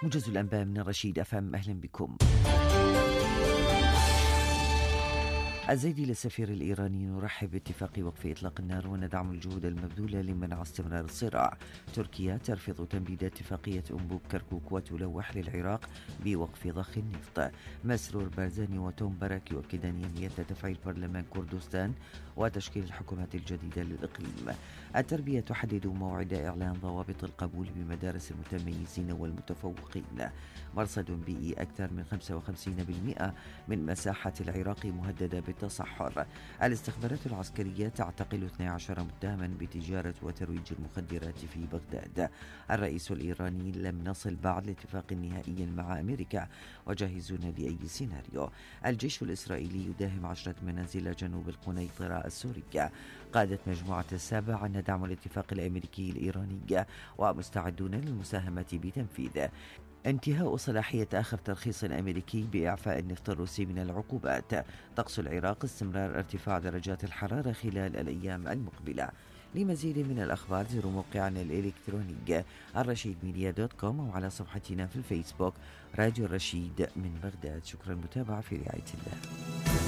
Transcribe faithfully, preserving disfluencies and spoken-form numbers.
موجز الأنباء من الرشيد أفهم، أهلا بكم. الزيدي للسفير الإيراني: نرحب باتفاق وقف إطلاق النار وندعم الجهود المبذولة لمنع استمرار الصراع. تركيا ترفض تمديد اتفاقية أنبوب كركوك وتلوح للعراق بوقف ضخ النفط. مسرور بارزاني وتوم باراك يؤكدان يومية تفعيل برلمان كردستان وتشكيل الحكومات الجديدة للإقليم. التربية تحدد موعد إعلان ضوابط القبول بمدارس المتميزين والمتفوقين. مرصد بيئي: أكثر من خمسة وخمسين بالمئة من مساحة العراق مهددة بالتصحر. الاستخبارات العسكرية تعتقل اثني عشر متهما بتجارة وترويج المخدرات في بغداد. الرئيس الإيراني: لم نصل بعد لاتفاق نهائي مع أمريكا وجاهزون لأي سيناريو. الجيش الإسرائيلي يداهم عشرة منازل جنوب القنيطرة السورية. قادت مجموعة السابع ندعم الاتفاق الأمريكي الإيراني ومستعدون للمساهمة بتنفيذه. انتهاء صلاحية آخر ترخيص أمريكي بإعفاء النفط الروسي من العقوبات. طقس العراق: استمرار ارتفاع درجات الحرارة خلال الأيام المقبلة. لمزيد من الأخبار زوروا موقعنا الإلكتروني الرشيد ميديا دوت كوم أو على صفحتنا في الفيسبوك راديو الرشيد من بغداد. شكرا للمتابعة، في رعاية الله.